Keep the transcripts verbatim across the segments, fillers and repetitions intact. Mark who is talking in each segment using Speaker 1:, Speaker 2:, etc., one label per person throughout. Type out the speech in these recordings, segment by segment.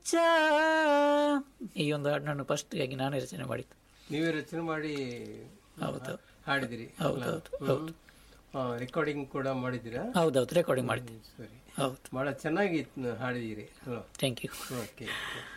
Speaker 1: ಹುಚ್ಚ, ಈ ಒಂದು ಹಾಡನ್ನು ಫಸ್ಟ್ ಆಗಿ ನಾನೇ ರಚನೆ ಮಾಡಿದ್ದು.
Speaker 2: ನೀವೇ ರಚನೆ ಮಾಡಿ
Speaker 1: ಹೌದು
Speaker 2: ಹಾಡಿದಿರಿ?
Speaker 1: ಹೌದೌದು ಹೌದು.
Speaker 2: ರೆಕಾರ್ಡಿಂಗ್ ಕೂಡ ಮಾಡಿದ್ದೀರಾ?
Speaker 1: ಹೌದೌದು, ರೆಕಾರ್ಡಿಂಗ್ ಮಾಡಿದ್ದೀನಿ.
Speaker 2: ಸರಿ,
Speaker 1: ಹೌದು,
Speaker 2: ಬಹಳ ಚೆನ್ನಾಗಿ ಹಾಡಿದಿರಿ.
Speaker 1: Thank you.
Speaker 2: ಓಕೆ.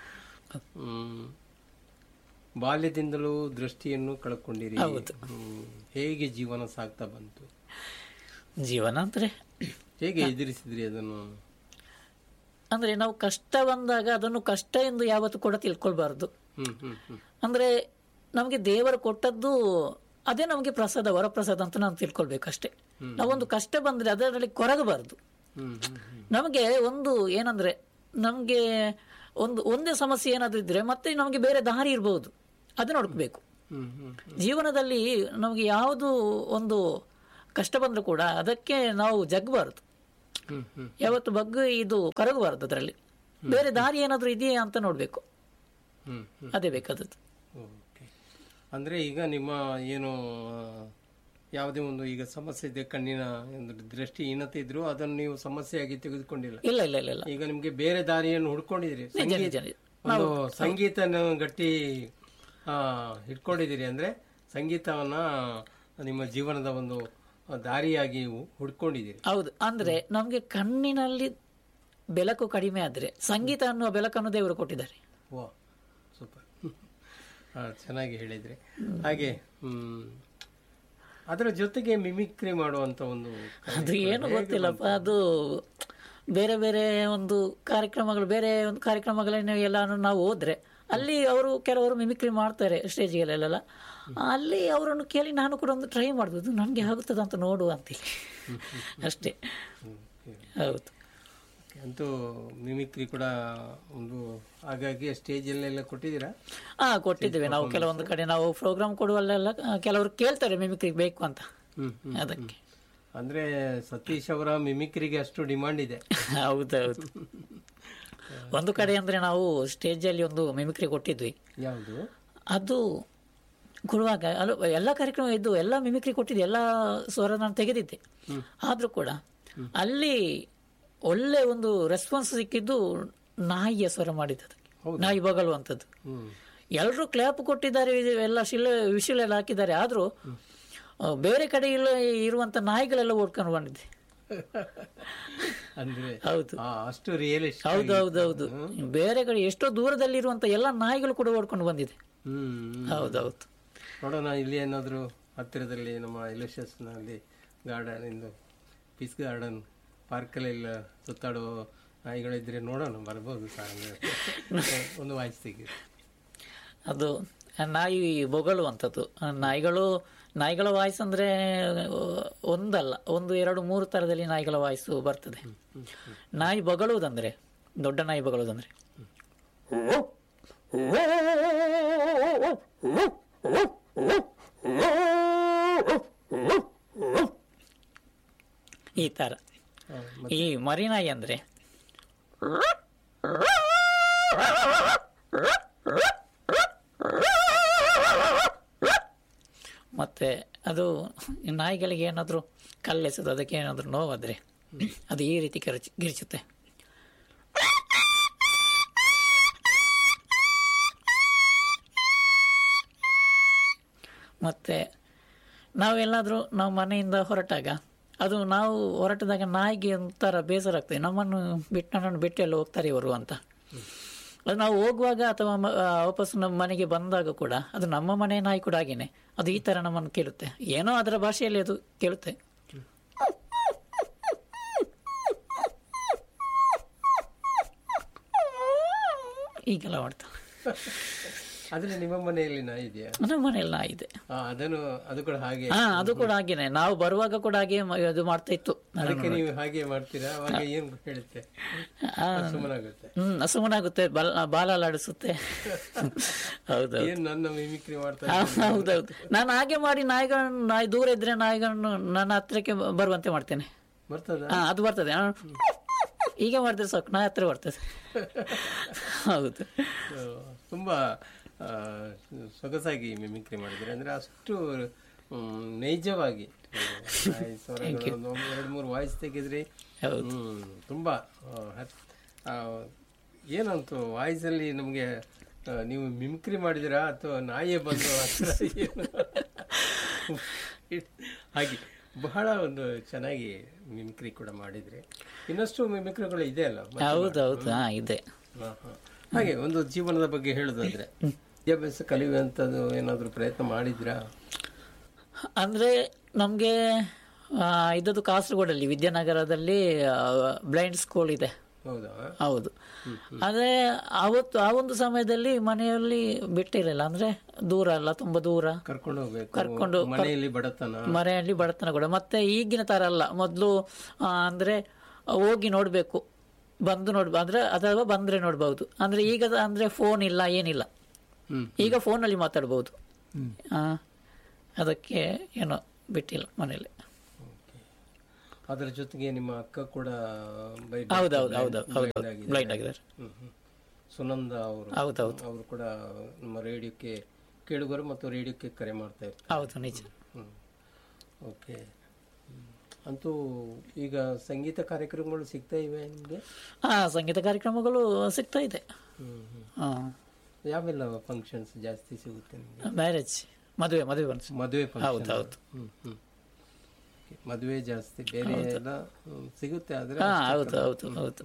Speaker 2: ಬಾಲ್ಯದಿಂದಲೂ ದೃಷ್ಟಿಯನ್ನು ಕಳ್ಕೊಂಡಿರಿ.
Speaker 1: ಹೌದು.
Speaker 2: ಹೇಗೆ ಜೀವನ ಸಾಗ್ತಾ ಬಂತು?
Speaker 1: ಜೀವನ ಅಂದ್ರೆ
Speaker 2: ಹೇಗೆ ಎದುರಿಸಿದ್ರಿ ಅದನ್ನು?
Speaker 1: ಅಂದ್ರೆ ನಾವು ಕಷ್ಟ ಬಂದಾಗ ಅದನ್ನು ಕಷ್ಟ ಎಂದು ಯಾವತ್ತೂ ಕೂಡ ತಿಳ್ಕೊಳ್ಬಾರ್ದು.
Speaker 2: ಹ್ಮ್ ಹ್ಮ್ ಹ್ಮ್
Speaker 1: ಅಂದ್ರೆ ನಮಗೆ ದೇವರು ಕೊಟ್ಟದ್ದು ಅದೇ ನಮಗೆ ಪ್ರಸಾದ, ವರಪ್ರಸಾದ ಅಂತ ನಾವು ತಿಳ್ಕೊಳ್ಬೇಕಷ್ಟೇ. ನಾವೊಂದು ಕಷ್ಟ ಬಂದ್ರೆ ಅದರಲ್ಲಿ ಕೊರಗಬಾರದು.
Speaker 2: ಹ್ಮ್ ಹ್ಮ್ ಹ್ಮ್
Speaker 1: ನಮಗೆ ಒಂದು ಏನಂದ್ರೆ ನಮ್ಗೆ ಒಂದು ಒಂದೇ ಸಮಸ್ಯೆ ಏನಾದ್ರೂ ಇದ್ರೆ ಮತ್ತೆ ನಮಗೆ ಬೇರೆ ದಾರಿ ಇರಬಹುದು, ಅದನ್ನ ನೋಡ್ಕೋಬೇಕು.
Speaker 2: ಹ್ಮ್ ಹ್ಮ್
Speaker 1: ಜೀವನದಲ್ಲಿ ನಮಗೆ ಯಾವುದು ಒಂದು ಕಷ್ಟ ಬಂದ್ರೂ ಕೂಡ ಅದಕ್ಕೆ ನಾವು ಜಗ್ಬಾರದು,
Speaker 2: ಹ್ಮ್ ಹ್ಮ್
Speaker 1: ಯಾವತ್ತು ಬಗ್ಗೆ ಇದು ಕರಗಬಾರದು. ಅದರಲ್ಲಿ ಬೇರೆ ದಾರಿ ಏನಾದ್ರೂ ಇದೆಯಾ ಅಂತ ನೋಡ್ಬೇಕು.
Speaker 2: ಹ್ಮ್ ಹ್ಮ್
Speaker 1: ಅದೇ ಬೇಕಾದದ್ದು.
Speaker 2: ಓಕೆ. ಅಂದ್ರೆ ಈಗ ನಿಮ್ಮ ಏನು ಯಾವುದೇ ಒಂದು ಈಗ ಸಮಸ್ಯೆ ಇದೆ, ಕಣ್ಣಿನ ಒಂದು ದೃಷ್ಟಿಹೀನತೆ ಇದ್ರು ಅದನ್ನು ನೀವು ಸಮಸ್ಯೆಯಾಗಿ ತೆಗೆದುಕೊಂಡಿಲ್ಲ.
Speaker 1: ಇಲ್ಲ ಇಲ್ಲ ಇಲ್ಲ ಇಲ್ಲ,
Speaker 2: ಈಗ ನಿಮ್ಗೆ ಬೇರೆ ದಾರಿಯನ್ನು ಹುಡ್ಕೊಂಡಿದ್ದೀರಿ.
Speaker 1: ನಿಜ ನಿಜ ನಿಜ.
Speaker 2: ಒಂದು ಸಂಗೀತನ ಗಟ್ಟಿ ಆ ಹಿಡ್ಕೊಂಡಿದ್ದೀರಿ. ಅಂದ್ರೆ ಸಂಗೀತವನ್ನ ನಿಮ್ಮ ಜೀವನದ ಒಂದು ದಾರಿಯಾಗಿ ಹುಡ್ಕೊಂಡಿದ್ದೀರಿ.
Speaker 1: ಹೌದು. ಅಂದ್ರೆ ನಮ್ಗೆ ಕಣ್ಣಿನಲ್ಲಿ ಬೆಳಕು ಕಡಿಮೆ ಆದ್ರೆ ಸಂಗೀತ ಅನ್ನುವ ಬೆಳಕನ್ನು ದೇವರು ಕೊಟ್ಟಿದ್ದಾರೆ.
Speaker 2: ವಾ, ಸೂಪರ್. ಚೆನ್ನಾಗಿ ಹೇಳಿದ್ರಿ. ಹಾಗೆ ಹ್ಮ್ ಅದರ ಜೊತೆಗೆ ಮಿಮಿಕ್ರಿ ಮಾಡುವಂತ ಒಂದು
Speaker 1: ಅದು ಏನು ಗೊತ್ತಿಲ್ಲಪ್ಪ, ಅದು ಬೇರೆ ಬೇರೆ ಒಂದು ಕಾರ್ಯಕ್ರಮಗಳು, ಬೇರೆ ಒಂದು ಕಾರ್ಯಕ್ರಮಗಳನ್ನು ಎಲ್ಲ ನಾವು ಹೋದ್ರೆ ಅಲ್ಲಿ ಅವರು ಕೆಲವರು ಮಿಮಿಕ್ರಿ ಮಾಡ್ತಾರೆ ಸ್ಟೇಜ್ಗೆಲ್ಲ. ಅಲ್ಲಿ ಅವರನ್ನು ಕೇಳಿ ನಾನು ಕೂಡ ಒಂದು ಟ್ರೈ ಮಾಡ್ಬೋದು, ನನಗೆ ಆಗುತ್ತದೆ ಅಂತ ನೋಡುವ ಅಂತೇಳಿ ಅಷ್ಟೇ. ಹೌದು.
Speaker 2: ಅಂತೂ ಮಿಮಿಕ್ರಿ ಕೂಡ ಒಂದು ಹಾಗಾಗಿ ಸ್ಟೇಜಲ್ಲೆಲ್ಲ ಕೊಟ್ಟಿದ್ದೀರಾ?
Speaker 1: ಹಾ, ಕೊಟ್ಟಿದ್ದೇವೆ ನಾವು. ಕೆಲವೊಂದು ಕಡೆ ನಾವು ಪ್ರೋಗ್ರಾಮ್ ಕೊಡುವಲ್ಲೆಲ್ಲ ಕೆಲವರು ಕೇಳ್ತಾರೆ ಮಿಮಿಕ್ರಿ ಬೇಕು ಅಂತ. ಅದಕ್ಕೆ
Speaker 2: ಅಂದ್ರೆ ಸತೀಶ್ ಅವರ ಮಿಮಿಕ್ರಿಗೆ ಅಷ್ಟು ಡಿಮಾಂಡ್ ಇದೆ.
Speaker 1: ಹೌದೌದು. ಒಂದು ಕಡೆ ಅಂದ್ರೆ ನಾವು ಸ್ಟೇಜ್ ಅಲ್ಲಿ ಒಂದು ಮಿಮಿಕ್ರಿ ಕೊಟ್ಟಿದ್ವಿ.
Speaker 2: ಯಾವುದು
Speaker 1: ಅದು ಕೊಡುವಾಗ ಅಲ್ಲ, ಎಲ್ಲ ಕಾರ್ಯಕ್ರಮ ಇದ್ದು ಎಲ್ಲ ಮಿಮಿಕ್ರಿ ಕೊಟ್ಟಿದ್ದೆ, ಎಲ್ಲ ಸ್ವರ ನಾನು ತೆಗೆದಿದ್ದೆ. ಆದ್ರೂ ಕೂಡ ಅಲ್ಲಿ ಒಳ್ಳೆ ಒಂದು ರೆಸ್ಪಾನ್ಸ್ ಸಿಕ್ಕಿದ್ದು ನಾಯಿಯ ಸ್ವರ ಮಾಡಿದ್ದು, ನಾಯಿ ಬಗಲುವಂಥದ್ದು. ಎಲ್ಲರೂ ಕ್ಲಾಪ್ ಕೊಟ್ಟಿದ್ದಾರೆ, ಎಲ್ಲ ಶಿಲೆ ವಿಶಿಲೆ ಎಲ್ಲ ಹಾಕಿದ್ದಾರೆ. ಆದ್ರೂ ಬೇರೆ ಕಡೆ ಇಲ್ಲ ಇರುವಂತ ನಾಯಿಗಳೆಲ್ಲ ಓಡ್ಕೊಂಡು ಬಂದಿದೆ.
Speaker 2: ಅಂದ್ರೆ
Speaker 1: ಹೌದು,
Speaker 2: ಅಷ್ಟು ರಿಯಲಿಸ್ಟ್.
Speaker 1: ಹೌದೌದೌದು. ಬೇರೆ ಕಡೆ ಎಷ್ಟೋ ದೂರದಲ್ಲಿ ಇರುವಂತ ಎಲ್ಲ ನಾಯಿಗಳು ಕೂಡ ಓಡ್ಕೊಂಡು ಬಂದಿದೆ. ಹೌದೌದು.
Speaker 2: ನೋಡೋಣ, ಇಲ್ಲಿ ಏನಾದ್ರು ಹತ್ತಿರದಲ್ಲಿ ನಮ್ಮ ಇಲೋಷಸ್ ನಲ್ಲಿ ಗಾರ್ಡನ್ ಇಂದು ಪೀಸ್ ಗಾರ್ಡನ್ ಪಾರ್ಕಲ್ಲೆಲ್ಲ ಸುತ್ತಾಡುವ ನಾಯಿಗಳಿದ್ರೆ ನೋಡೋಣ, ಬರ್ಬೋದು ಸರ್. ಒಂದು ವಾಯ್ಸ್ ತೆಗಿ.
Speaker 1: ಅದು ನಾಯಿ ಬೊಗಳುವಂಥದ್ದು. ನಾಯಿಗಳು ನಾಯಿಗಳ ವಾಯ್ಸ್ ಅಂದ್ರೆ ಒಂದಲ್ಲ, ಒಂದು ಎರಡು ಮೂರು ತರದಲ್ಲಿ ನಾಯಿಗಳ ವಾಯ್ಸ್ ಬರ್ತದೆ. ನಾಯಿ ಬೊಗಳುವುದಂದ್ರೆ, ದೊಡ್ಡ ನಾಯಿ ಬೊಗಳುವುದಂದ್ರೆ ಈ ತರ. ಈ ಮರಿನಾಯಿ ಅಂದ್ರೆ ಮತ್ತೆ ಅದು ನಾಯಿಗಳಿಗೆ ಏನಾದರೂ ಕಲ್ಲೆಸೋದು, ಅದಕ್ಕೆ ಏನಾದರೂ ನೋವಾದ್ರೆ ಅದು ಈ ರೀತಿ ಕಿರ್ಚಿ ಗಿರ್ಚುತ್ತೆ. ಮತ್ತೆ ನಾವೆಲ್ಲಾದರೂ ನಾವು ಮನೆಯಿಂದ ಹೊರಟಾಗ ಅದು ನಾವು ಹೊರಟಿದಾಗ ನಾಯಿಗೆ ಒಂಥರ ಬೇಸರ ಆಗ್ತದೆ, ನಮ್ಮನ್ನು ಬಿಟ್ಟು ನನ್ನನ್ನು ಬಿಟ್ಟು ಎಲ್ಲ ಹೋಗ್ತಾರೆ ಇವರು ಅಂತ. ಅದು ನಾವು ಹೋಗುವಾಗ ಅಥವಾ ವಾಪಸ್ ನಮ್ಮ ಮನೆಗೆ ಬಂದಾಗ ಕೂಡ ಅದು ನಮ್ಮ ಮನೆ ನಾಯಿ ಕೂಡ ಹಾಗೇನೆ, ಅದು ಈ ತರ ನಮ್ಮನ್ನು ಕೇಳುತ್ತೆ, ಏನೋ ಅದರ ಭಾಷೆಯಲ್ಲಿ ಅದು ಕೇಳುತ್ತೆ. ಈಗೆಲ್ಲ ಮಾಡ್ತಾ.
Speaker 2: ಆದ್ರೆ ನಿಮ್ಮ ಮನೆಯಲ್ಲಿ ನಾಯಿ ಇದೆಯಾ?
Speaker 1: ನಮ್ಮ ಮನೆಯಲ್ಲಿ ನಾಯಿ ಇದೆ.
Speaker 2: ಅದನ್ನು ಅದು ಕೂಡ ಹಾಗೆ.
Speaker 1: ಹಾ, ಅದು ಕೂಡ ಹಾಗೇನೆ. ನಾವು ಬರುವಾಗ ಕೂಡ ಹಾಗೆ ಅದು ಮಾಡ್ತಾ ಇತ್ತು.
Speaker 2: ಅದಕ್ಕೆ ನೀವು ಹಾಗೆ ಮಾಡ್ತೀರಾ? ಅವಾಗ ಏನ್ ಹೇಳುತ್ತೆ? ಸುಮ್ಮನಾಗುತ್ತೆ.
Speaker 1: ಹ್ಮ್, ಸುಮ್ಮನಾಗುತ್ತೆ, ಬಾಲ ಅಲ್ಲಾಡಿಸುತ್ತೆ. ಹೌದೌದು.
Speaker 2: ಏನ್ ನನ್ನ ಮಿಮಿಕ್ರಿ ಮಾಡ್ತಾ?
Speaker 1: ಹೌದೌದು. ನಾನು ಹಾಗೆ ಮಾಡಿ ನಾಯಿಗಳನ್ನು, ನಾಯಿ ದೂರ ಇದ್ರೆ ನಾಯಿಗಳನ್ನು ನನ್ನ ಹತ್ರಕ್ಕೆ ಬರುವಂತೆ ಮಾಡ್ತೇನೆ.
Speaker 2: ಬರ್ತದ?
Speaker 1: ಹಾ, ಅದು ಬರ್ತದೆ. ಈಗ ಮಾಡಿದ್ರೆ ಸಾಕು, ನಾಯಿ ಹತ್ರ ಬರ್ತದೆ. ಹೌದು.
Speaker 2: ತುಂಬಾ ಸೊಗಸಾಗಿ ಮಿಮಿಕ್ರಿ ಮಾಡಿದ್ರೆ, ಅಂದ್ರೆ ಅಷ್ಟು ನೈಜವಾಗಿ ಎರಡು ಮೂರು ವಾಯ್ಸ್ ತೆಗೆದ್ರಿ. ತುಂಬಾ ಏನಂತು ವಾಯ್ಸಲ್ಲಿ ನಮಗೆ ನೀವು ಮಿಮಿಕ್ರಿ ಮಾಡಿದಿರಾ ಅಥವಾ ನಾಯಿಯೇ ಬಂದು ಏನು ಹಾಗೆ ಬಹಳ ಒಂದು ಚೆನ್ನಾಗಿ ಮಿಮಿಕ್ರಿ ಕೂಡ ಮಾಡಿದ್ರಿ. ಇನ್ನಷ್ಟು ಮಿಮಿಕ್ರಿಗಳು ಇದೆ ಅಲ್ಲ?
Speaker 1: ಹೌದೌದು, ಇದೆ.
Speaker 2: ಹಾಗೆ ಒಂದು ಜೀವನದ ಬಗ್ಗೆ ಹೇಳುದಾದ್ರೆ ವಿದ್ಯಾಭ್ಯಾಸ ಕಲಿಯುವಂಥದ್ದು ಏನಾದರೂ ಪ್ರಯತ್ನ ಮಾಡಿದ್ರಾ?
Speaker 1: ಅಂದರೆ ನಮಗೆ ಇದ್ದದ್ದು ಕಾಸರಗೋಡಲ್ಲಿ ವಿದ್ಯಾನಗರದಲ್ಲಿ ಬ್ಲೈಂಡ್ ಸ್ಕೂಲ್ ಇದೆ. ಹೌದು. ಆದರೆ ಅವತ್ತು ಆ ಒಂದು ಸಮಯದಲ್ಲಿ ಮನೆಯಲ್ಲಿ ಬಿಟ್ಟಿರಲಿಲ್ಲ, ಅಂದ್ರೆ ದೂರ ಅಲ್ಲ, ತುಂಬಾ ದೂರ
Speaker 2: ಕರ್ಕೊಂಡು ಹೋಗ್ಬೇಕು,
Speaker 1: ಕರ್ಕೊಂಡು
Speaker 2: ಮನೆಯಲ್ಲಿ ಬಡತನ
Speaker 1: ಮನೆಯಲ್ಲಿ ಬಡತನ ಕೂಡ. ಮತ್ತೆ ಈಗಿನ ತರ ಅಲ್ಲ, ಮೊದಲು ಅಂದ್ರೆ ಹೋಗಿ ನೋಡ್ಬೇಕು, ಬಂದು ನೋಡ್ಬ ಅಂದ್ರೆ ಅಥವಾ ಬಂದ್ರೆ ನೋಡ್ಬಹುದು. ಅಂದ್ರೆ ಈಗ ಅಂದ್ರೆ ಫೋನ್ ಇಲ್ಲ, ಏನಿಲ್ಲ, ಈಗ ಫೋನಲ್ಲಿ ಮಾತಾಡ್ಬಹುದು. ಅದಕ್ಕೆ ಏನೋ ಬಿಟ್ಟಿಲ್ಲ ಮನೆಯಲ್ಲಿ.
Speaker 2: ಅದರ ಜೊತೆಗೆ ನಿಮ್ಮ ಅಕ್ಕ ಕೂಡ
Speaker 1: ಹೌದೌದು ಹೌದು ಬ್ಲೈಂಡ್ ಆಗಿದ್ದಾರೆ,
Speaker 2: ಸುನಂದ ಅವರು.
Speaker 1: ಹೌದೌದು,
Speaker 2: ಅವರು ಕೂಡ ನಮ್ಮ ರೇಡಿಯೋಕ್ಕೆ ಕೇಳುಗರು ಮತ್ತು ರೇಡಿಯೋಕ್ಕೆ ಕರೆ ಮಾಡ್ತಾ ಇರ್ತಾರೆ.
Speaker 1: ಹೌದು, ನಿಜ.
Speaker 2: ಓಕೆ. ಅಂತೂ ಈಗ ಸಂಗೀತ ಕಾರ್ಯಕ್ರಮಗಳು ಸಿಗ್ತಾ ಇವೆ ನಿಮಗೆ?
Speaker 1: ಹಾ, ಸಂಗೀತ ಕಾರ್ಯಕ್ರಮಗಳು ಸಿಗ್ತಾ ಇದೆ.
Speaker 2: ಯಾವೆಲ್ಲ ಫಂಕ್ಷನ್ಸ್ ಜಾಸ್ತಿ ಸಿಗುತ್ತೆ ನಿಮಗೆ?
Speaker 1: ಮ್ಯಾರೇಜ್, ಮದುವೆ ಮದುವೆ
Speaker 2: ಮದುವೆ
Speaker 1: ಹೌದು ಹೌದು
Speaker 2: ಮದುವೆ ಜಾಸ್ತಿ, ಬೇರೆ ಎಲ್ಲ ಸಿಗುತ್ತೆ. ಆದ್ರೆ
Speaker 1: ಹೌದು ಹೌದು ಹೌದು.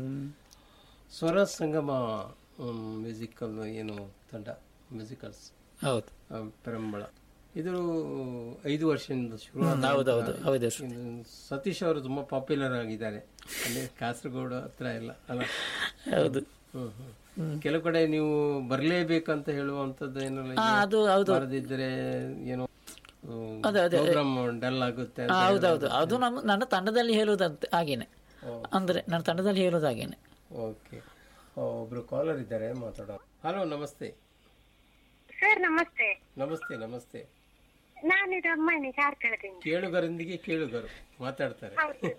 Speaker 2: ಸ್ವರ ಸಂಗಮ ಮ್ಯೂಸಿಕಲ್ ಏನು ತಂಡ, ಮ್ಯೂಸಿಕಲ್ಸ್
Speaker 1: ಹೌದು
Speaker 2: ಪೆರಂಬಳ, ಇದು ಐದು ವರ್ಷದಿಂದ ಶುರು.
Speaker 1: ಹೌದೌದು ಹೌದು.
Speaker 2: ಸತೀಶ್ ಅವರು ತುಂಬಾ ಪಾಪ್ಯುಲರ್ ಆಗಿದ್ದಾರೆ ಅಲ್ಲಿ ಕಾಸರಗೋಡು ಹತ್ರ ಎಲ್ಲ ಅಲ್ಲ?
Speaker 1: ಹೌದು.
Speaker 2: ಕೆಲವು ಕಡೆ ನೀವು ಬರ್ಲೇಬೇಕಂತ ಹೇಳುವಂತದ್ದು ಏನಲ್ಲ, ಬರದಿದ್ರೆ ಏನೋ ಪ್ರೋಗ್ರಾಮ್ ಡಲ್ ಆಗುತ್ತೆ.
Speaker 1: ಹೌದೌದು, ಅದು ನಮ್ಮ ನನ್ನ ತಂಡದಲ್ಲಿ ಹೇಳುವುದಂತೆ ಹಾಗೇನೆ, ಅಂದ್ರೆ ನನ್ನ ತಂಡದಲ್ಲಿ ಹೇಳುವುದು ಹಾಗೇನೆ.
Speaker 2: ಓಕೆ. ಒಬ್ರು ಕಾಲರ್ ಇದ್ದಾರೆ, ಮಾತಾಡೋ. ಹಲೋ, ನಮಸ್ತೆ
Speaker 3: ಸರ್. ನಮಸ್ತೆ.
Speaker 2: ನಮಸ್ತೆ ನಮಸ್ತೆ.
Speaker 3: ನಾನಿದು ಅಮ್ಮನಿ ಕಾರ್ಕಳದಿಂದ.
Speaker 2: ಕೇಳುಗರೊಂದಿಗೆ ಕೇಳುಗರು ಮಾತಾಡ್ತಾರೆ.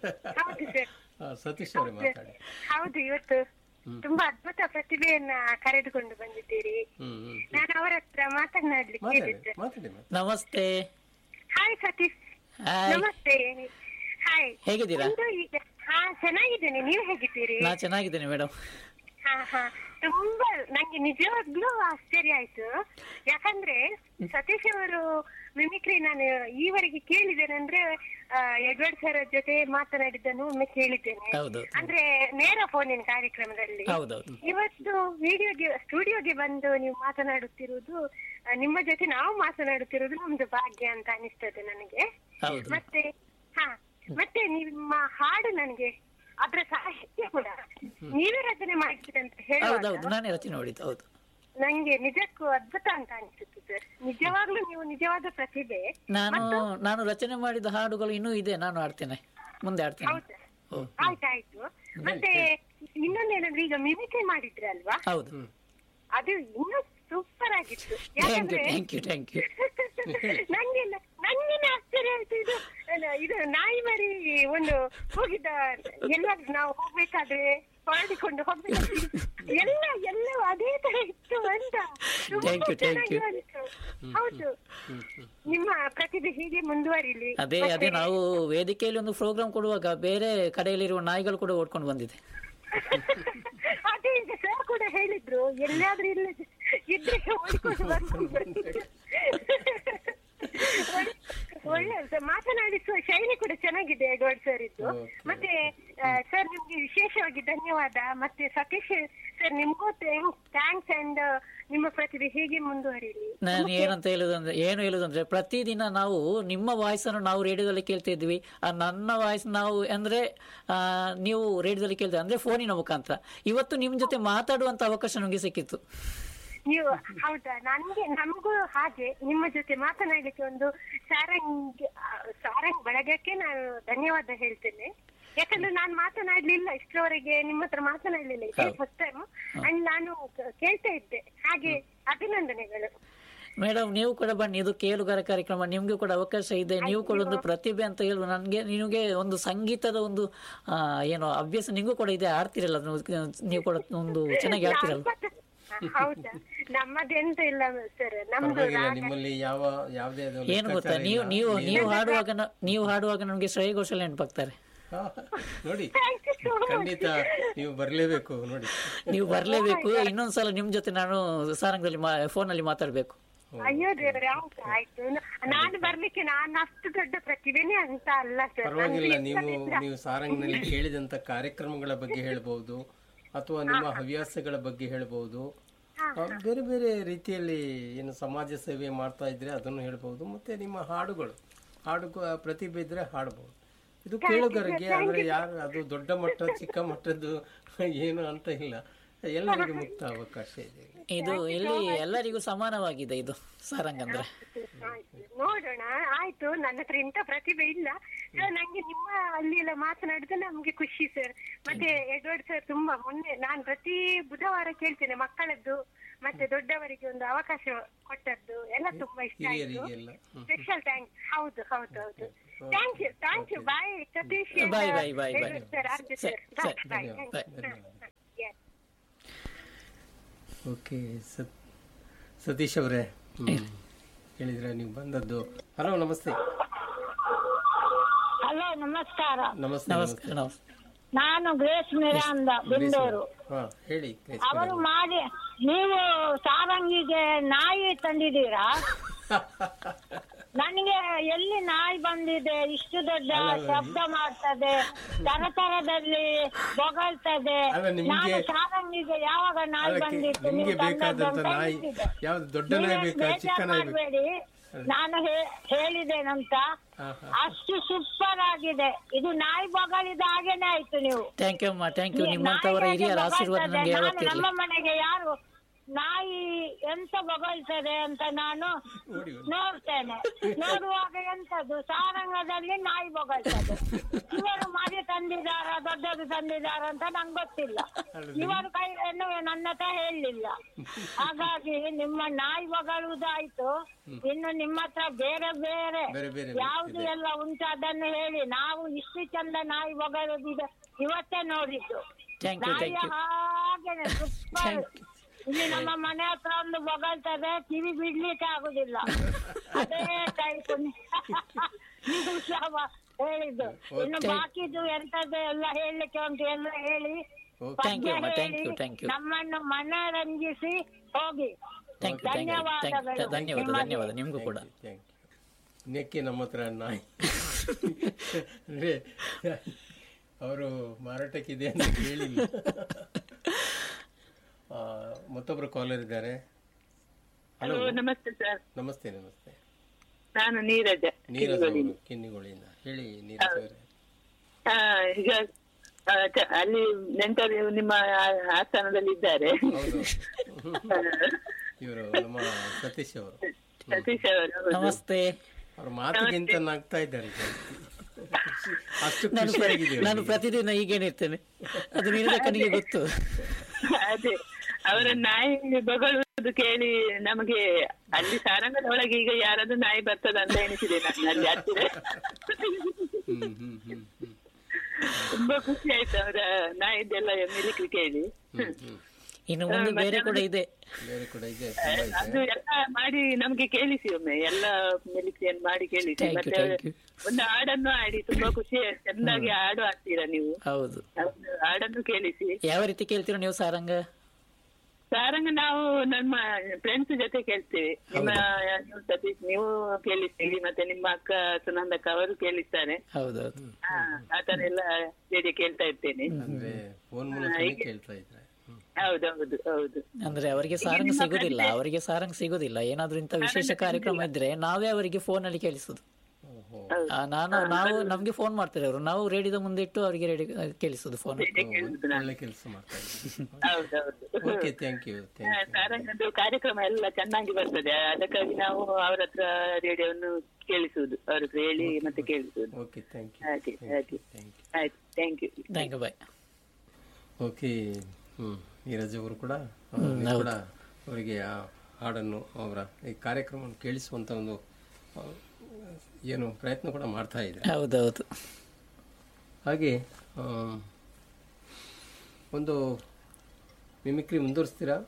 Speaker 2: ಸತೀಶ್ ಅವರೇ ಮಾತಾಡಿ.
Speaker 3: ಹೌದು, ಇವತ್ತು ತುಂಬಾ ಅದ್ಭುತ ಪ್ರತಿಭೆಯನ್ನ ಕರೆದುಕೊಂಡು ಬಂದಿದ್ದೀರಿ. ನಾನು ಅವರ ಹತ್ರ ಮಾತನಾಡ್ಲಿಕ್ಕೆ.
Speaker 1: ನಮಸ್ತೆ.
Speaker 3: ಹಾಯ್ ಸತೀಶ್. ನಮಸ್ತೆ. ಹಾಯ್,
Speaker 1: ಹೇಗಿದ್ದೀರಾ?
Speaker 3: ಹಾ, ಚೆನ್ನಾಗಿದ್ದೇನೆ. ನೀವು ಹೇಗಿದ್ದೀರಿ?
Speaker 1: ನಾ ಚೆನ್ನಾಗಿದ್ದೇನೆ ಮೇಡಮ್.
Speaker 3: ಹಾ ಹಾ ತುಂಬಾ ನಂಗೆ ನಿಜವಾಗ್ಲೂ ಆಶ್ಚರ್ಯ ಆಯ್ತು. ಯಾಕಂದ್ರೆ ಸತೀಶ್ ಅವರು ಮಿಮಿಕ್ರಿ ನಾನು ಈವರೆಗೆ ಕೇಳಿದ್ದೇನೆ ಅಂದ್ರೆ ಎಡ್ವರ್ಡ್ ಸರ್ ಜೊತೆ ಮಾತನಾಡಿದ್ದನ್ನು ಒಮ್ಮೆ ಕೇಳಿದ್ದೇನೆ, ಅಂದ್ರೆ ನೇರ ಫೋನಿನ ಕಾರ್ಯಕ್ರಮದಲ್ಲಿ. ಇವತ್ತು ವಿಡಿಯೋಗೆ ಸ್ಟುಡಿಯೋಗೆ ಬಂದು ನೀವು ಮಾತನಾಡುತ್ತಿರುವುದು, ನಿಮ್ಮ ಜೊತೆ ನಾವು ಮಾತನಾಡುತ್ತಿರುವುದು ನಮ್ದು ಭಾಗ್ಯ ಅಂತ ಅನಿಸ್ತದೆ ನನಗೆ. ಮತ್ತೆ ಹಾ ಮತ್ತೆ ನಿಮ್ಮ ಹಾಡು ನನಗೆ ಅದ್ರ ಸಾಹಿತ್ಯ ಕೂಡ ನೀವೇ ರಚನೆ ಮಾಡಿದ್ದೀರಿ ಅಂತ ಹೇಳುವಾಗ ನಂಗೆ ನಿಜಕ್ಕೂ ಅದ್ಭುತ ಅಂತ ಅನಿಸುತ್ತೆ ಸರ್. ನಿಜವಾಗ್ಲೂ ನೀವು ನಿಜವಾದ ಪ್ರತಿಭೆ.
Speaker 1: ನಾನು ನಾನು ರಚನೆ ಮಾಡಿದ ಹಾಡುಗಳು ಇನ್ನೂ ಇದೆ, ನಾನು ಆಡ್ತೇನೆ, ಮುಂದೆ ಆಡ್ತೇನೆ.
Speaker 3: ಆಯ್ತಾಯ್ತು. ಮತ್ತೆ ಇನ್ನೊಂದೇನಂದ್ರೆ ಈಗ ಮಿಮಿಕ್ರಿ ಮಾಡಿದ್ರಿ ಅಲ್ವಾ?
Speaker 1: ಹೌದು.
Speaker 3: ಅದು ಇನ್ನೂ ಸೂಪರ್ ಆಗಿತ್ತು. ನಂಗೆ ನಂಗೇನೆ ಆಶ್ಚರ್ಯ ಆಯ್ತು. ಇದು ಇದು ನಾಯಿ ಮರಿ ಒಂದು ಹೋಗಿದ್ದ, ಎಲ್ಲಾದ್ರೂ ನಾವು ಹೋಗ್ಬೇಕಾದ್ರೆ ಹೊರಡಿಕೊಂಡು ಹೋಗ್ಬೇಕಾದ್ರೆ ಎಲ್ಲ ಎಲ್ಲ ಅದೇ ತರ ಇತ್ತು ಅಂತ. ಹೌದು, ನಿಮ್ಮ ಪ್ರತಿಭೆ ಹೀಗೆ ಮುಂದುವರಿಲಿ.
Speaker 1: ಅದೇ ಅದೇ ನಾವು ವೇದಿಕೆಯಲ್ಲಿ ಒಂದು ಪ್ರೋಗ್ರಾಮ್ ಕೊಡುವಾಗ ಬೇರೆ ಕಡೆಯಲ್ಲಿರುವ ನಾಯಿಗಳು ಕೂಡ ಓಡ್ಕೊಂಡು ಬಂದಿದೆ.
Speaker 3: ಅದೇ ಈಗ ಸರ್ ಕೂಡ ಹೇಳಿದ್ರು, ಎಲ್ಲಾದ್ರೂ ಇಲ್ಲ ಇದ್ರೆ ಓಡಿಕೊಂಡು ಬರ್ಕೊಂಡು ಒಳ್ಳೆ ಮಾತನಾಡಿಸುವ ಶೈಲಿ ಕೂಡ ಚೆನ್ನಾಗಿದೆ ಎಡ್ವರ್ಡ್ ಸರ್ ಇದ್ದು. ಮತ್ತೆ ಸರ್ ನಿಮ್ಗೆ ವಿಶೇಷವಾಗಿ ಧನ್ಯವಾದ. ಮತ್ತೆ ಸತೀಶ್ ಸರ್ ನಿಮ್ಗೂ ಥ್ಯಾಂಕ್ಸ್. ಅಂಡ್ ನಿಮ್ಮ ಪ್ರತಿಭೆ ಹೇಗೆ ಮುಂದುವರಿಲಿ.
Speaker 1: ನಾನು ಏನಂತ ಹೇಳುದಂದ್ರೆ ಏನು ಹೇಳುದಂದ್ರೆ ಪ್ರತಿದಿನ ನಾವು ನಿಮ್ಮ ವಾಯ್ಸ್ ಅನ್ನು ನಾವು ರೇಡಿಯೋದಲ್ಲಿ ಕೇಳ್ತಾ ಇದ್ವಿ, ನನ್ನ ವಾಯ್ಸ್ ನಾವು ಅಂದ್ರೆ ನೀವು ರೇಡಿಯೋದಲ್ಲಿ ಕೇಳ್ತಾ ಅಂದ್ರೆ ಫೋನಿನ ಮುಖಾಂತರ. ಇವತ್ತು ನಿಮ್ ಜೊತೆ ಮಾತಾಡುವಂತ ಅವಕಾಶ ನಮಗೆ ಸಿಕ್ಕಿತ್ತು.
Speaker 3: ನೀವು ಹೌದಾ? ನನ್ಗೆ ನಮಗೂ ಹಾಗೆ ನಿಮ್ಮ ಜೊತೆ ಮಾತನಾಡ್ಲಿಕ್ಕೆ ಒಂದು ಸಾರಂಗ್ ಸಾರಂಗ್ ಬಳಗಕ್ಕೆ ನಾನು ಧನ್ಯವಾದ ಹೇಳ್ತೇನೆ. ಯಾಕಂದ್ರೆ ನಾನು ಮಾತನಾಡ್ಲಿಲ್ಲ ಇಷ್ಟರವರೆಗೆ, ನಿಮ್ಮ ಹತ್ರ ಮಾತನಾಡ್ಲಿಲ್ಲ, ಇದೇ ಫಸ್ಟ್ ಟೈಮ್. ಅಂಡ್ ನಾನು ಕೇಳ್ತಾ ಇದ್ದೆ, ಹಾಗೆ ಅಭಿನಂದನೆಗಳು
Speaker 1: ಮೇಡಮ್. ನೀವು ಕೂಡ ಬನ್ನಿ, ಇದು ಕೇಳುಗರ ಕಾರ್ಯಕ್ರಮ, ನಿಮ್ಗೂ ಕೂಡ ಅವಕಾಶ ಇದೆ. ನೀವು ಕೂಡ ಒಂದು ಪ್ರತಿಭೆ ಅಂತ ಹೇಳುವ ನನ್ಗೆ ನಿಮಗೆ ಒಂದು ಸಂಗೀತದ ಒಂದು ಏನು ಅಭ್ಯಾಸ ನಿಮಗೂ ಕೂಡ ಇದೆ, ಆಡ್ತಿರಲ್ಲ ನೀವು ಕೂಡ ಒಂದು ಚೆನ್ನಾಗಿ ಆಡ್ತಿರಲ್ಲ.
Speaker 3: ಹೌದಾ? ನಮ್ಮದೆಂತ ಇಲ್ಲ ಸರ್, ನಮ್ದು
Speaker 2: ನಿಮ್ಮಲ್ಲಿ ಯಾವ ಯಾವುದೇ
Speaker 1: ಏನು ಗೊತ್ತಾ, ನೀವು ನೀವು ನೀವು ಹಾಡುವಾಗ ನೀವು ಹಾಡುವಾಗ ನಮ್ಗೆ ಶ್ರೇಯ ಘೋಷಾಲ್ ನೆನಪಾಗ್ತಾರೆ.
Speaker 2: ಹಾ, ನೋಡಿ
Speaker 3: Thank you so much.
Speaker 2: ಖಂಡಿತ ನೀವು ಬರ್ಲೇಬೇಕು ನೋಡಿ.
Speaker 1: ನೀವು ಬರಲೇಬೇಕು. ಇನ್ನೊಂದ್ಸಲ ನಿಮ್ ಜೊತೆ ನಾನು ಸಾರಂಗದಲ್ಲಿ ಫೋನಲ್ಲಿ ಮಾತಾಡ್ಬೇಕು.
Speaker 3: ಅಯ್ಯೋ ದೇವ್ರೆ, ಆಯ್ತು ಆಯ್ತು. ನಾನು ಬರ್ಲಿಕ್ಕೆ ನಾನು ಅಷ್ಟು ದೊಡ್ಡ ಪ್ರತಿಭೆನೇ ಅಂತ ಅಲ್ಲ ಸರ್.
Speaker 2: ಪರವಾಗಿಲ್ಲ, ನೀವು ನೀವು ಸಾರಂಗ್ನಲ್ಲಿ ಕೇಳಿದಂತ ಕಾರ್ಯಕ್ರಮಗಳ ಬಗ್ಗೆ ಹೇಳ್ಬಹುದು, ಅಥವಾ ನಿಮ್ಮ ಹವ್ಯಾಸಗಳ ಬಗ್ಗೆ ಹೇಳ್ಬಹುದು, ಬೇರೆ ಬೇರೆ ರೀತಿಯಲ್ಲಿ ಏನು ಸಮಾಜ ಸೇವೆ ಮಾಡ್ತಾ ಇದ್ರೆ ಅದನ್ನು ಹೇಳ್ಬಹುದು, ಮತ್ತೆ ನಿಮ್ಮ ಹಾಡುಗಳು ಹಾಡು ಪ್ರತಿಭೆ ಇದ್ರೆ ಹಾಡಬಹುದು. ಇದು ಕೇಳುಗರಿಗೆ ಅಂದ್ರೆ ಯಾರು ಅದು ದೊಡ್ಡ ಮಟ್ಟ ಚಿಕ್ಕ ಮಟ್ಟದ್ದು ಏನು ಅಂತ ಇಲ್ಲ, ಎಲ್ಲರಿಗೂ ಮುಕ್ತ ಅವಕಾಶ ಇದೆ.
Speaker 1: ಇದು ಇಲ್ಲಿ ಎಲ್ಲರಿಗೂ ಸಮಾನವಾಗಿದೆ ಇದು ಸಾರಂಗ್ ಅಂದ್ರೆ.
Speaker 3: ನೋಡೋಣ, ಆಯ್ತು. ನನ್ನ ಹತ್ರ ಇಂಥ ಪ್ರತಿಭೆ ಇಲ್ಲ. ನಂಗೆ ನಿಮ್ಮ ಅಲ್ಲಿ ಎಲ್ಲ ಮಾತನಾಡಿದ್ರೆ ನಮ್ಗೆ ಖುಷಿ ಸರ್. ಮತ್ತೆ ಎಡ್ವರ್ಡ್ ಸರ್ ತುಂಬಾ ಮೊನ್ನೆ ನಾನು ಪ್ರತಿ ಬುಧವಾರ ಕೇಳ್ತೇನೆ, ಮಕ್ಕಳದ್ದು ಮತ್ತೆ ದೊಡ್ಡವರಿಗೆ ಒಂದು ಅವಕಾಶ ಕೊಟ್ಟದ್ದು ಎಲ್ಲ ತುಂಬಾ ಇಷ್ಟ ಆಯ್ತು. Special thanks. ಹೌದು ಹೌದು ಹೌದು. Thank you thank you. Bye Satish.
Speaker 1: Bye bye bye bye
Speaker 3: sir. RJ sir. Bye bye.
Speaker 2: Okay Satish ಅವರೇ, ಹೇಳಿದ್ರೆ ನೀವು ಬಂದದ್ದು. ಹಲೋ ನಮಸ್ತೆ.
Speaker 4: ಹಲೋ ನಮಸ್ಕಾರ.
Speaker 2: ನಮಸ್ತೆ ನಮಸ್ತೆ.
Speaker 4: ನಾನು ಗ್ರೇಸ್ ಮಿರಾಂದ ಬೆಂಗಳೂರು.
Speaker 2: ಹಾ ಹೇಳಿ.
Speaker 4: ಅವರು ಮಾಡಿ ನೀವು ಸಾರಂಗಿಗೆ ನಾಯಿ ತಂದಿದ್ದೀರಾ? ನನಗೆ ಎಲ್ಲಿ ನಾಯಿ ಬಂದಿದೆ, ಇಷ್ಟು ದೊಡ್ಡ ಶಬ್ದ ಮಾಡ್ತದೆ, ತರತರದಲ್ಲಿ ಬೊಗಳ್ತದೆ. ನಾನು ಸಾರಂಗಿಗೆ ಯಾವಾಗ ನಾಯಿ ಬಂದಿತ್ತು ನೀವು ಮಾಡಬೇಡಿ, ನಾನು ಹೇಳಿದ್ದೇನಂತ. ಅಷ್ಟು ಸೂಪರ್ ಆಗಿದೆ ಇದು. ನಾಯಿ ಬೊಗಳಿದ ಹಾಗೇನೆ ಆಯ್ತು. ನೀವು
Speaker 1: ಥ್ಯಾಂಕ್ ಯು ಅಮ್ಮ, ಥ್ಯಾಂಕ್ ಯು. ನಿಮ್ಮಂತವರ ಹಿರಿಯರ ಆಶೀರ್ವಾದ ನನಗೆ ಯಾವತ್ತಿರಲಿ.
Speaker 4: ನಮ್ಮ ಮನೆಗೆ ಯಾರು ನಾಯಿ ಎಂತ ಬೊಗಳ್ತದೆ ಅಂತ ನಾನು ನೋಡ್ತೇನೆ. ನೋಡುವಾಗ ಎಂತದ್ದು ಸಾರಂಗದಲ್ಲಿ ನಾಯಿ ಬೊಗಳ್ತದೆ. ಇವರು ಮರಿ ತಂದಿದಾರ ದೊಡ್ಡದು ತಂದಿದಾರ ಅಂತ ನಂಗೆ ಗೊತ್ತಿಲ್ಲ. ಇವರು ಕೈ ನನ್ನ ಹತ್ರ ಹೇಳಲಿಲ್ಲ. ಹಾಗಾಗಿ ನಿಮ್ಮ ನಾಯಿ ಬೊಗಳುವುದಾಯ್ತು. ಇನ್ನು ನಿಮ್ಮ ಹತ್ರ ಬೇರೆ ಬೇರೆ ಯಾವ್ದು ಎಲ್ಲ ಉಂಟು ಅದನ್ನು ಹೇಳಿ. ನಾವು ಇಷ್ಟು ಚಂದ ನಾಯಿ ಬೊಗಳುದಿದೆ ಇವತ್ತೇ ನೋಡಿದ್ದು. ನಾಯಿಯ ಹಾಗೇನೆ ಸೂಪರ್. ಇಲ್ಲಿ ನಮ್ಮ ಮನೆ ಹತ್ರ ಒಂದು ಬೊಗಳ್ತದೆ, ಕಿವಿ ಬಿಡ್ಲಿಕ್ಕೆ ಆಗುದಿಲ್ಲ. ಅದೇ ಟೈಪ್ ನೀವು ಸಹ ಹೇಳಿದ್ದು. ಇನ್ನು ಬಾಕಿದು ಎಂತದ್ದು ಎಲ್ಲ ಹೇಳಲಿಕ್ಕೆ ಉಂಟು ಎಲ್ಲ ಹೇಳಿ ನಮ್ಮನ್ನು ಮನರಂಜಿಸಿ ಹೋಗಿ.
Speaker 1: ಧನ್ಯವಾದಗಳು. ಧನ್ಯವಾದ ಧನ್ಯವಾದ ನಿಮ್ಗೂ ಕೂಡ.
Speaker 2: ನೆಕ್ಕೆ ನಮ್ಮ ಹತ್ರ ನಾಯಿ ಅಂದ್ರೆ ಅವರು ಮಾರಾಟಕ್ಕಿದೆ ಅಂತ ಹೇಳಿಲ್ಲ. ಮತ್ತೊಬ್ರು ಕಾಲರ್ ಇದ್ದಾರೆ.
Speaker 5: ಹಲೋ ನಮಸ್ತೆ ಸರ್.
Speaker 2: ನಮಸ್ತೆ ನಮಸ್ತೆ.
Speaker 5: ನಾನು ನೀರಜ
Speaker 2: ನೀರಜ್ ಅವರು ಕಿನ್ನಿಗೋಳಿಂದ. ಹೇಳಿ ನೀರಜ್ ಅವರೇ.
Speaker 5: ಈಗ ಅಲ್ಲಿ ನೆಂಟರು ನಿಮ್ಮ ಆಸ್ಥಾನದಲ್ಲಿ ಇದ್ದಾರೆ.
Speaker 2: ಹೌದು, ಇವರು ನಮ್ಮ ಸತೀಶ್ ಅವರು.
Speaker 5: ಸತೀಶ್ ಅವರು
Speaker 1: ನಮಸ್ತೆ.
Speaker 2: ಅವ್ರ ಮಾತಿಗಿಂತ ನಗ್ತಾ ಇದ್ದಾರೆ. ಅಷ್ಟು ಖುಷಿಯಾಗಿದೆ.
Speaker 1: ನಾನು ಪ್ರತಿದಿನ ಹೀಗೇನಿರ್ತೇನೆ, ಅದು ನೀರಜ ಕಣ್ಣಿಗೆ ಗೊತ್ತು.
Speaker 5: ಅದೇ ಅವರ ನಾಯಿ ಬೊಗಳುವುದು ಕೇಳಿ ನಮಗೆ ಅಲ್ಲಿ ಸಾರಂಗದ ಒಳಗೆ ಈಗ ಯಾರಾದ್ರೂ ನಾಯಿ ಬರ್ತದ ಅಂತ ಎನಿಸಿದೆ ನಾನು ಅಲ್ಲಿ ಹತ್ತಿರ. ತುಂಬಾ ಖುಷಿ ಆಯ್ತು ಅವರ ನಾಯಿದ್ದೆಲ್ಲ ಮಿಲಿಕ್ರಿ ಕೇಳಿ.
Speaker 1: ಇನ್ನು ಮುಂದೆ ಬೇರೆ ಕೂಡ ಇದೆ,
Speaker 2: ಬೇರೆ ಕೂಡ ಇದೆ.
Speaker 5: ಅದು ಎಲ್ಲ ಮಾಡಿ ನಮ್ಗೆ ಕೇಳಿಸಿ ಒಮ್ಮೆ ಎಲ್ಲ ಮಿಲಿಕ್ರಿಯನ್ನು ಮಾಡಿ ಕೇಳಿಸಿ. ಮತ್ತೆ ಒಂದು ಹಾಡನ್ನು ಆಡಿ ತುಂಬಾ ಖುಷಿ, ಚೆಂದಾಗಿ ಹಾಡು ಹಾಡ್ತೀರಾ ನೀವು.
Speaker 1: ಹೌದು,
Speaker 5: ಹಾಡನ್ನು ಕೇಳಿಸಿ.
Speaker 1: ಯಾವ ರೀತಿ ಕೇಳ್ತೀರಾ ನೀವು ಸಾರಂಗ?
Speaker 5: ಸಾರಂಗ ನಾವು ನಮ್ಮ ಫ್ರೆಂಡ್ಸ್ ಜೊತೆ ಕೇಳ್ತೀವಿ. ನಿಮ್ಮ ನೀವು ಸತೀಶ್ ನೀವು ಕೇಳಿಸ್ತೀವಿ, ಮತ್ತೆ ನಿಮ್ಮ ಅಕ್ಕ ಸುನಂದಕ್ಕ ಅವರು ಕೇಳಿಸ್ತಾರೆ.
Speaker 1: ಹೌದೌದು,
Speaker 5: ಆತರ ಎಲ್ಲ ರೇಡಿಯೋ ಕೇಳ್ತಾ ಇರ್ತೇನೆ. ಹೌದೌದು ಹೌದು.
Speaker 1: ಅಂದ್ರೆ ಅವರಿಗೆ ಸಾರಂಗ್ ಸಿಗುದಿಲ್ಲ, ಅವರಿಗೆ ಸಾರಂಗ್ ಸಿಗುದಿಲ್ಲ. ಏನಾದ್ರೂ ಇಂತ ವಿಶೇಷ ಕಾರ್ಯಕ್ರಮ ಇದ್ರೆ ನಾವೇ ಅವರಿಗೆ ಫೋನ್ ಅಲ್ಲಿ ಕೇಳಿಸುದು. ನಾನು ನಾವು ನಮ್ಗೆ ಫೋನ್ ಮಾಡ್ತಾರೆ ಅವರು, ನಾವು ರೇಡಿಯೋದ ಮುಂದೆ ಇಟ್ಟು ಅವರಿಗೆ ರೇಡಿಯೋ ಕೇಳಿಸುದು ಫೋನ್.
Speaker 5: ಸಾರಂಗದ್ದು ಕಾರ್ಯಕ್ರಮ ಎಲ್ಲ ಚೆನ್ನಾಗಿ ಬರ್ತದೆ, ಅದಕ್ಕಾಗಿ ನಾವು ಅವರ ಹತ್ರ ರೇಡಿಯೋವನ್ನು ಕೇಳಿಸುವುದು, ಅವ್ರ ಹತ್ರ ಹೇಳಿ ಮತ್ತೆ ಕೇಳಿಸುವುದು. ಆಯ್ತು thank you
Speaker 1: thank you bye.
Speaker 2: Okay, Neeraj ಅವರು ಕೂಡ ಕೂಡ ಅವರಿಗೆ ಆ ಹಾಡನ್ನು ಅವರ ಈ ಕಾರ್ಯಕ್ರಮವನ್ನು ಕೇಳಿಸುವಂತ ಒಂದು ಏನು ಪ್ರಯತ್ನ ಕೂಡ ಮಾಡ್ತಾ ಇದ್ದಾರೆ.
Speaker 1: ಹೌದೌದು.
Speaker 2: ಹಾಗೆ ಒಂದು ಮಿಮಿಕ್ರಿ ಮುಂದುವರಿಸ್ತೀರಾ?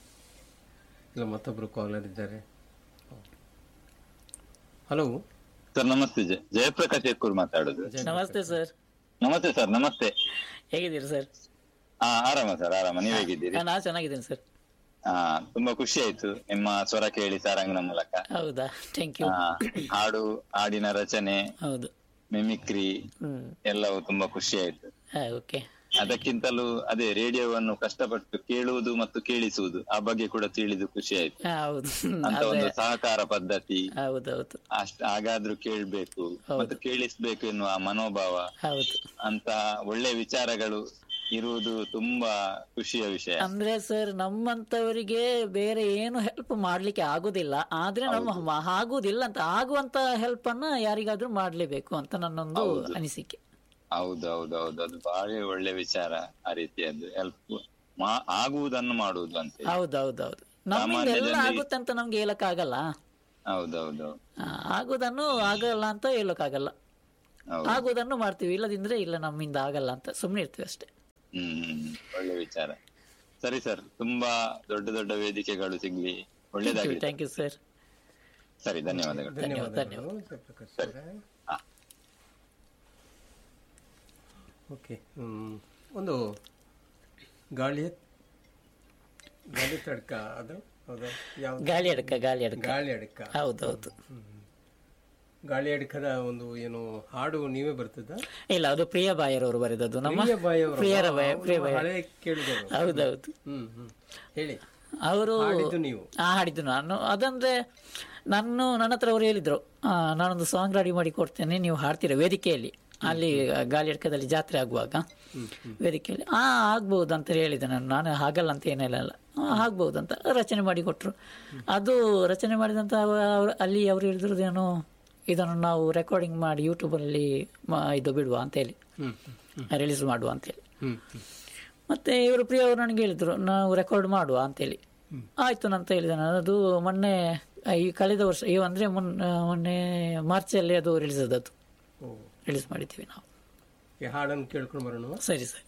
Speaker 2: ಇಲ್ಲ, ಮತ್ತೊಬ್ರು ಕಾಲರ್ ಇದ್ದಾರೆ. ಹಲೋ
Speaker 6: ಸರ್ ನಮಸ್ತೆ, ಜಯ ಜಯಪ್ರಕಾಶ್ ಎಕ್ಕೂರ್ ಮಾತಾಡುದು.
Speaker 1: ನಮಸ್ತೆ ಸರ್.
Speaker 6: ನಮಸ್ತೆ ಸರ್. ನಮಸ್ತೆ,
Speaker 1: ಹೇಗಿದ್ದೀರಿ ಸರ್?
Speaker 6: ಹಾ ಆರಾಮ ಸರ್, ಆರಾಮ. ನೀವ್ ಹೇಗಿದ್ದೀರಿ?
Speaker 1: ನಾ ಚೆನ್ನಾಗಿದ್ದೀನಿ ಸರ್.
Speaker 6: ಹಾ ತುಂಬಾ ಖುಷಿ ಆಯ್ತು ನಿಮ್ಮ ಸ್ವರ ಕೇಳಿ ಸಾರಂಗನ ಮೂಲಕ.
Speaker 1: ಹೌದಾ, ಥ್ಯಾಂಕ್ ಯು.
Speaker 6: ಹಾಡು, ಹಾಡಿನ ರಚನೆ,
Speaker 1: ಹೌದು,
Speaker 6: ಮಿಮಿಕ್ರಿ ಎಲ್ಲವೂ ತುಂಬಾ ಖುಷಿ ಆಯ್ತು.
Speaker 1: ಓಕೆ.
Speaker 6: ಅದಕ್ಕಿಂತಲೂ ಅದೇ ರೇಡಿಯೋವನ್ನು ಕಷ್ಟಪಟ್ಟು ಕೇಳುವುದು ಮತ್ತು ಕೇಳಿಸುವುದು ಆ ಬಗ್ಗೆ ಕೂಡ ತಿಳಿದು ಖುಷಿ ಆಯ್ತು.
Speaker 1: ಹೌದು,
Speaker 6: ಅಂತ ಒಂದು ಸಹಕಾರ ಪದ್ಧತಿ
Speaker 1: ಹೌದೌದು,
Speaker 6: ಅಷ್ಟ ಹಾಗಾದ್ರೂ ಕೇಳ್ಬೇಕು ಮತ್ತು ಕೇಳಿಸ್ಬೇಕು ಎನ್ನುವ ಮನೋಭಾವ,
Speaker 1: ಹೌದು, ಅಂತ
Speaker 6: ಒಳ್ಳೆ ವಿಚಾರಗಳು ಇರುವುದು ತುಂಬಾ ಖುಷಿಯ ವಿಷಯ.
Speaker 1: ಅಂದ್ರೆ ಸರ್, ನಮ್ಮಂತವರಿಗೆ ಬೇರೆ ಏನು ಹೆಲ್ಪ್ ಮಾಡ್ಲಿಕ್ಕೆ ಆಗುದಿಲ್ಲ, ಆದ್ರೆ ನಮ್ಮ ಆಗುದಿಲ್ಲ ಅಂತ ಆಗುವಂತ ಹೆಲ್ಪ್ ಅನ್ನ ಯಾರಿಗಾದ್ರೂ ಮಾಡ್ಲೇಬೇಕು ಅಂತ ನನ್ನೊಂದು ಅನಿಸಿಕೆ.
Speaker 6: ಹೌದೌದೌದು, ಅದು ಬಹಳ ಒಳ್ಳೆ ವಿಚಾರ. ಆ ರೀತಿಯದ್ದು ಹೆಲ್ಪ್ ಆಗುವುದನ್ನು ಮಾಡುವುದು ಅಂತ.
Speaker 1: ಹೌದೌದೌದು, ನಮ್ಮಿಂದ ಎಲ್ಲ ಆಗುತ್ತೆ ಅಂತ ನಮ್ಗೆ ಹೇಳಕ್ ಆಗಲ್ಲ.
Speaker 6: ಹೌದೌದು,
Speaker 1: ಆಗುದನ್ನು ಆಗಲ್ಲ ಅಂತ ಹೇಳಕ್ಕಾಗಲ್ಲ. ಆಗುವುದನ್ನು ಮಾಡ್ತೀವಿ, ಇಲ್ಲದಿದ್ರೆ ಇಲ್ಲ ನಮ್ಮಿಂದ ಆಗಲ್ಲ ಅಂತ ಸುಮ್ನೆ ಇರ್ತೀವಿ ಅಷ್ಟೇ.
Speaker 6: ಹ್ಮ್ ಒಳ್ಳೆ ವಿಚಾರ. ಸರಿ ಸರ್, ತುಂಬಾ ದೊಡ್ಡ ದೊಡ್ಡ ವೇದಿಕೆಗಳು ಸಿಗ್ಲಿ, ಒಳ್ಳೇದಾಗಿ.
Speaker 1: Thank you sir.
Speaker 6: ಸರಿ, ಧನ್ಯವಾದಗಳು.
Speaker 2: ಧನ್ಯವಾದಗಳು. ಓಕೆ, ಒಂದು ಗಾಳಿ ಗಾಳಿ ತಡ್ಕ ಅದು
Speaker 1: ಗಾಳಿ ಅಡಕ ಗಾಳಿ ಅಡಕ
Speaker 2: ಗಾಳಿ ಅಡಕ
Speaker 1: ಹೌದೌದು.
Speaker 2: ಗಾಳಿ ಅಡಕದ ಒಂದು ಏನು ಹಾಡು ನೀವೇ ಬರ್ತದ? ಇಲ್ಲ,
Speaker 1: ಅದು ಪ್ರಿಯ ಬಾಯರವರು ಬರೆದದ್ದು. ನಮ್ಮ
Speaker 2: ಪ್ರಿಯರ ಬಾಯ ಹಳೆ ಕೇಳಿದವರು.
Speaker 1: ಹೌದೌದು.
Speaker 2: ಹ್ಮ್ ಹ್ಮ್ ಹೇಳಿ.
Speaker 1: ಅವರು
Speaker 2: ನೀವು
Speaker 1: ಹಾಡಿದ್ದು ನಾನು. ಅದಂದ್ರೆ ನಾನು ನನ್ನ ಹತ್ರ ಅವರು ಹೇಳಿದ್ರು, ನಾನೊಂದು ಸಾಂಗ್ ರೆಡಿ ಮಾಡಿ ಕೊಡ್ತೇನೆ, ನೀವು ಹಾಡ್ತೀರ ವೇದಿಕೆಯಲ್ಲಿ, ಅಲ್ಲಿ ಗಾಳಿ ಅಡಕದಲ್ಲಿ ಜಾತ್ರೆ ಆಗುವಾಗ ವೇದಿಕೆಯಲ್ಲಿ. ಆ ಆಗ್ಬಹುದು ಅಂತ ಹೇಳಿದೆ ನಾನು. ನಾನು ಹಾಗಲ್ಲ ಅಂತ ಏನಿಲ್ಲ, ಆಗ್ಬಹುದು ಅಂತ ರಚನೆ ಮಾಡಿ ಕೊಟ್ರು. ಅದು ರಚನೆ ಮಾಡಿದಂತ ಅಲ್ಲಿ ಅವರು ಹೇಳಿದ್ರದೇನು, ಇದನ್ನು ನಾವು ರೆಕಾರ್ಡಿಂಗ್ ಮಾಡಿ ಯೂಟ್ಯೂಬಲ್ಲಿ ಇದು ಬಿಡುವ ಅಂತ ಹೇಳಿ, ರಿಲೀಸ್ ಮಾಡುವ ಅಂತೇಳಿ. ಮತ್ತೆ ಇವರು ಪ್ರಿಯ ಅವರು ನನಗೆ ಹೇಳಿದ್ರು, ನಾವು ರೆಕಾರ್ಡ್ ಮಾಡುವ ಅಂತೇಳಿ. ಆಯ್ತು ಅಂತ ಹೇಳಿದೆ ನಾನು. ಅದು ಮೊನ್ನೆ ಈ ಕಳೆದ ವರ್ಷ ಈ ಅಂದ್ರೆ ಮೊನ್ನೆ ಮಾರ್ಚಲ್ಲಿ ಅದು ರಿಲೀಸ್ ಆದದ್ದು, ರಿಲೀಸ್ ಮಾಡಿದ್ದೀವಿ ನಾವು.
Speaker 2: ಹಾಡನ್ನು ಕೇಳ್ಕೊಂಡು ಬರೋಣ.
Speaker 1: ಸರಿ ಸರಿ.